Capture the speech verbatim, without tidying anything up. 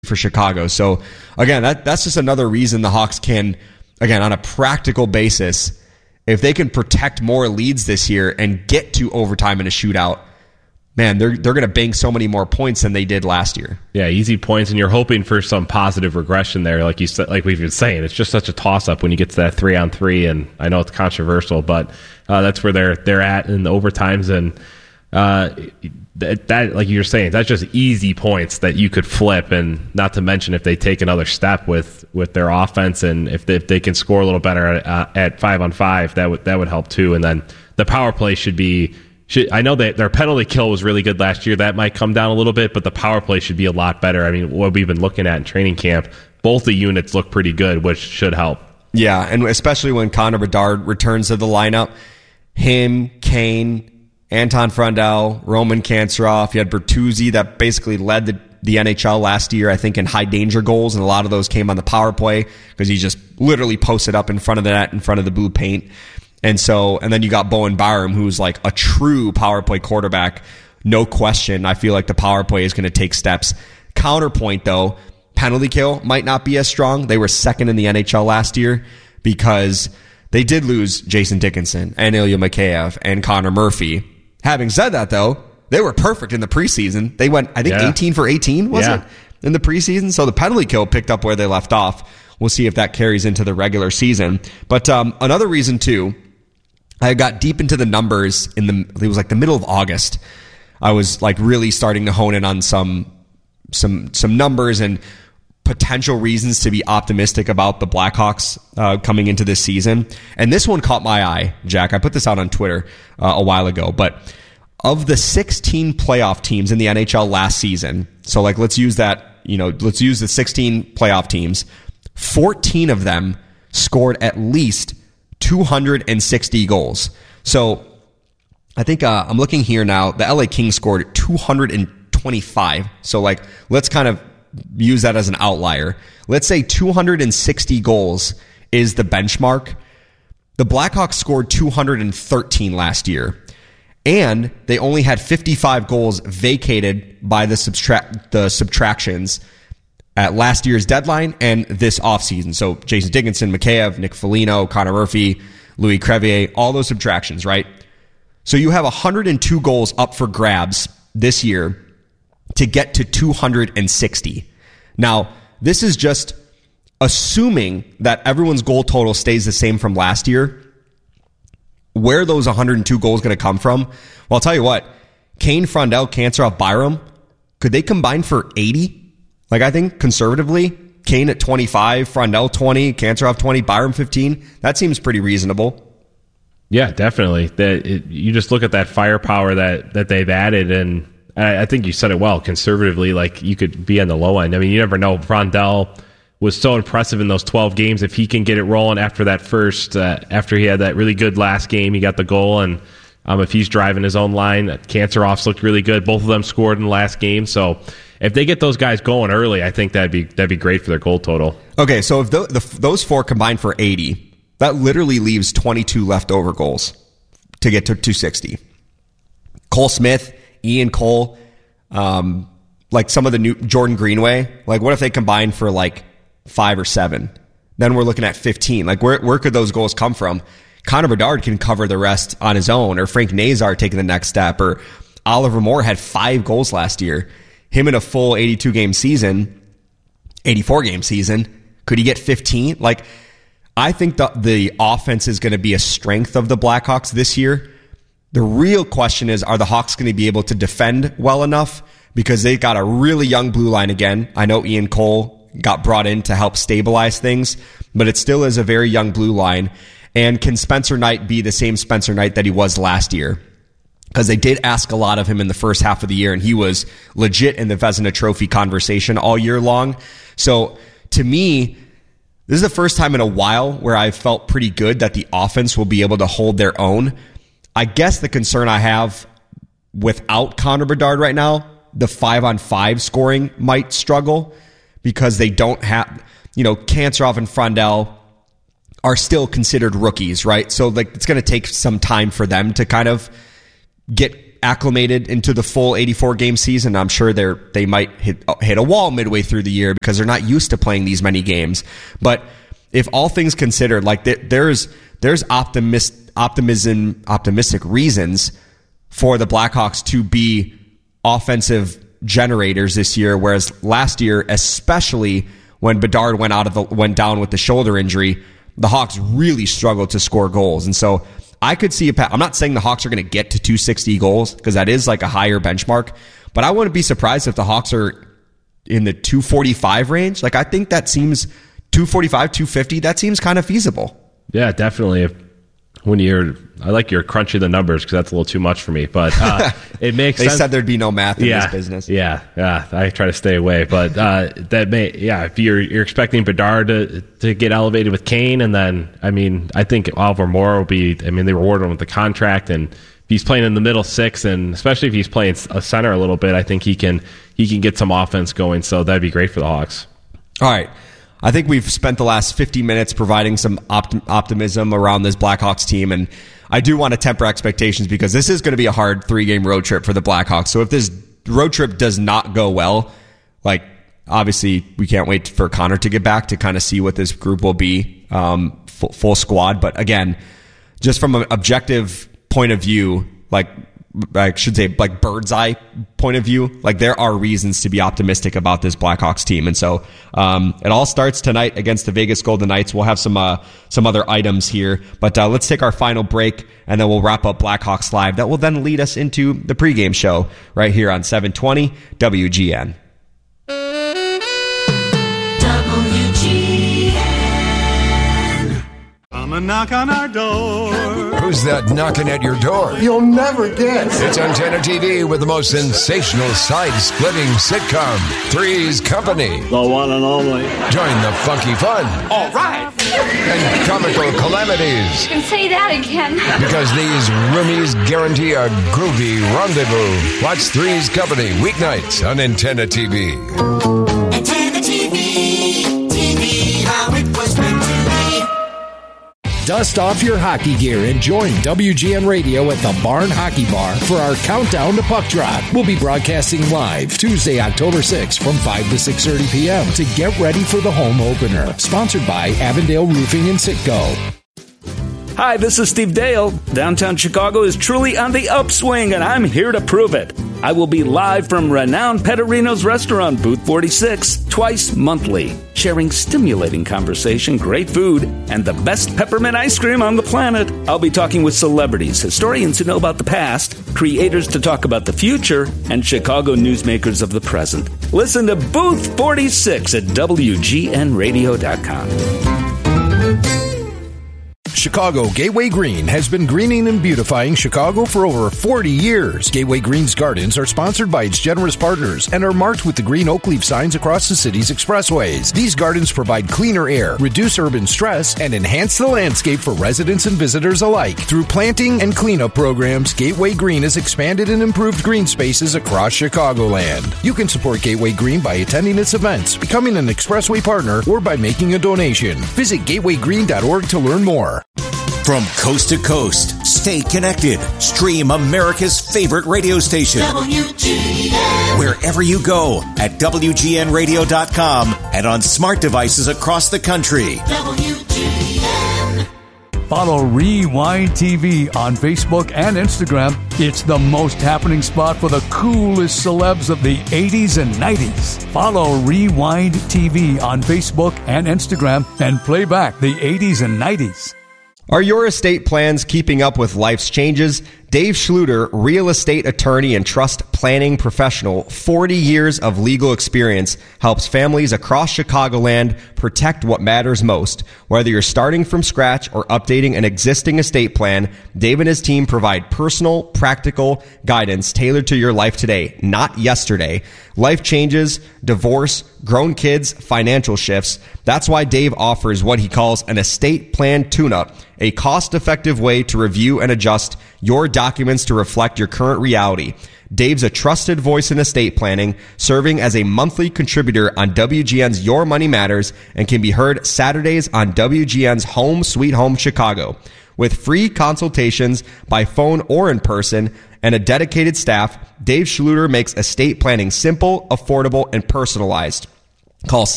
for Chicago. So again, that that's just another reason the Hawks can, again, on a practical basis, if they can protect more leads this year and get to overtime in a shootout, man, they're they're going to bank so many more points than they did last year. Yeah, easy points, and you're hoping for some positive regression there, like you said, like we've been saying. It's just such a toss-up when you get to that three on three, and I know it's controversial, but uh, that's where they're they're at in the overtimes, and uh, that, that, like you're saying, that's just easy points that you could flip, and not to mention if they take another step with, with their offense, and if they, if they can score a little better at, uh, at five on five, that would that would help too. And then the power play should be. I know that their penalty kill was really good last year. That might come down a little bit, but the power play should be a lot better. I mean, what we've been looking at in training camp, both the units look pretty good, which should help. Yeah, and especially when Connor Bedard returns to the lineup. Him, Kane, Anton Frundell, Roman Kantsarov. You had Bertuzzi that basically led the, the N H L last year, I think, in high danger goals, and a lot of those came on the power play because he just literally posted up in front of the net, in front of the blue paint. And so, and then you got Bowen Byram, who's like a true power play quarterback. No question. I feel like the power play is going to take steps. Counterpoint, though, penalty kill might not be as strong. They were second in the N H L last year because they did lose Jason Dickinson and Ilya Mikheyev and Connor Murphy. Having said that, though, they were perfect in the preseason. They went, I think, yeah. eighteen for eighteen, was yeah. it, in the preseason? So the penalty kill picked up where they left off. We'll see if that carries into the regular season. But um, another reason, too, I got deep into the numbers in the, it was like the middle of August. I was like really starting to hone in on some, some, some numbers and potential reasons to be optimistic about the Blackhawks uh, coming into this season. And this one caught my eye, Jack. I put this out on Twitter uh, a while ago, but of the sixteen playoff teams in the N H L last season, so like let's use that, you know, let's use the sixteen playoff teams, fourteen of them scored at least two hundred sixty goals. So I think uh, I'm looking here now. The L A Kings scored two hundred twenty-five. So like, let's kind of use that as an outlier. Let's say two hundred sixty goals is the benchmark. The Blackhawks scored two hundred thirteen last year, and they only had fifty-five goals vacated by the subtract the subtractions at last year's deadline and this offseason. So Jason Dickinson, Mikheyev, Nick Foligno, Connor Murphy, Louis Crevier, all those subtractions, right? So you have one hundred two goals up for grabs this year to get to two hundred sixty. Now, this is just assuming that everyone's goal total stays the same from last year. Where are those one hundred two goals going to come from? Well, I'll tell you what. Kane, Frundell, Kantsarov, Byram, could they combine for eighty? Like, I think conservatively, Kane at twenty-five, Frundell twenty, Kantsarov twenty, Byram fifteen. That seems pretty reasonable. Yeah, definitely. That it, you just look at that firepower that, that they've added, and I, I think you said it well. Conservatively, like, you could be on the low end. I mean, you never know. Frundell was so impressive in those twelve games. If he can get it rolling after that first, uh, after he had that really good last game, he got the goal, and um, if he's driving his own line, Kantsarov looked really good. Both of them scored in the last game, so if they get those guys going early, I think that'd be that'd be great for their goal total. Okay, so if the, the, those four combine for eighty, that literally leaves twenty-two leftover goals to get to two sixty. Cole Smith, Ian Cole, um, like some of the new Jordan Greenway. Like, what if they combine for like five or seven? Then we're looking at fifteen. Like, where where could those goals come from? Connor Bedard can cover the rest on his own, or Frank Nazar taking the next step, or Oliver Moore had five goals last year. Him in a full eighty-two game season, eighty-four game season, could he get fifteen? Like, I think the, the offense is going to be a strength of the Blackhawks this year. The real question is, are the Hawks going to be able to defend well enough? Because they've got a really young blue line again. I know Ian Cole got brought in to help stabilize things, but it still is a very young blue line. And can Spencer Knight be the same Spencer Knight that he was last year? Because they did ask a lot of him in the first half of the year, and he was legit in the Vezina Trophy conversation all year long. So, to me, this is the first time in a while where I've felt pretty good that the offense will be able to hold their own. I guess the concern I have without Connor Bedard right now, the five-on-five scoring might struggle because they don't have, you know, Kantsarov and Frundell are still considered rookies, right? So, like, it's going to take some time for them to kind of get acclimated into the full eighty-four game season. I'm sure they're they might hit hit a wall midway through the year because they're not used to playing these many games. But if all things considered, like there's there's optimist optimism optimistic reasons for the Blackhawks to be offensive generators this year, whereas last year, especially when Bedard went out of the went down with the shoulder injury, the Hawks really struggled to score goals. And so I could see a path. I'm not saying the Hawks are going to get to two sixty goals because that is like a higher benchmark, but I wouldn't be surprised if the Hawks are in the two forty-five range. Like I think that seems two forty-five, two fifty. That seems kind of feasible. Yeah, definitely. If, when you're, I like you're crunching the numbers because that's a little too much for me, but uh, it makes they sense. said there'd be no math in yeah, this business. Yeah, yeah. I try to stay away, but uh, that may, yeah. If you're you're expecting Bedard to to get elevated with Kane, and then I mean, I think Oliver Moore will be. I mean, they reward him with the contract, and if he's playing in the middle six, and especially if he's playing a center a little bit, I think he can he can get some offense going. So that'd be great for the Hawks. All right. I think we've spent the last fifty minutes providing some opt- optimism around this Blackhawks team, and I do want to temper expectations because this is going to be a hard three-game road trip for the Blackhawks. So if this road trip does not go well, like obviously we can't wait for Connor to get back to kind of see what this group will be, um, full, full squad. But again, just from an objective point of view, like I should say, like bird's eye point of view, like there are reasons to be optimistic about this Blackhawks team. And so, um, it all starts tonight against the Vegas Golden Knights. We'll have some, uh, some other items here, but, uh, let's take our final break and then we'll wrap up Blackhawks Live. That will then lead us into the pregame show right here on seven twenty W G N. W G N. Come and knock on our door. Who's that knocking at your door? You'll never guess. It's Antenna T V with the most sensational side-splitting sitcom, Three's Company. The one and only. Join the funky fun. All right. And comical calamities. You can say that again. Because these roomies guarantee a groovy rendezvous. Watch Three's Company weeknights on Antenna T V. Antenna T V. T V, how it was meant to be. Dust off your hockey gear and join W G N Radio at the Barn Hockey Bar for our countdown to puck drop. We'll be broadcasting live Tuesday, October sixth from five to six thirty p.m. to get ready for the home opener. Sponsored by Avondale Roofing and Sitco. Hi, this is Steve Dale. Downtown Chicago is truly on the upswing, and I'm here to prove it. I will be live from renowned Petterino's restaurant, Booth forty-six, twice monthly, sharing stimulating conversation, great food, and the best peppermint ice cream on the planet. I'll be talking with celebrities, historians who know about the past, creators to talk about the future, and Chicago newsmakers of the present. Listen to Booth forty-six at W G N radio dot com. Chicago Gateway Green has been greening and beautifying Chicago for over forty years. Gateway Green's gardens are sponsored by its generous partners and are marked with the green oak leaf signs across the city's expressways. These gardens provide cleaner air, reduce urban stress, and enhance the landscape for residents and visitors alike. Through planting and cleanup programs, Gateway Green has expanded and improved green spaces across Chicagoland. You can support Gateway Green by attending its events, becoming an expressway partner, or by making a donation. Visit gateway green dot org to learn more. From coast to coast, stay connected. Stream America's favorite radio station. W G N. Wherever you go at W G N radio dot com and on smart devices across the country. W G N. Follow Rewind T V on Facebook and Instagram. It's the most happening spot for the coolest celebs of the eighties and nineties. Follow Rewind T V on Facebook and Instagram and play back the eighties and nineties. Are your estate plans keeping up with life's changes? Dave Schluter, real estate attorney and trust planning professional, forty years of legal experience, helps families across Chicagoland protect what matters most. Whether you're starting from scratch or updating an existing estate plan, Dave and his team provide personal, practical guidance tailored to your life today, not yesterday. Life changes, divorce, grown kids, financial shifts. That's why Dave offers what he calls an estate plan tune-up, a cost-effective way to review and adjust your documents to reflect your current reality. Dave's a trusted voice in estate planning, serving as a monthly contributor on W G N's Your Money Matters and can be heard Saturdays on W G N's Home Sweet Home Chicago. With free consultations by phone or in person, and a dedicated staff, Dave Schluter makes estate planning simple, affordable, and personalized. Call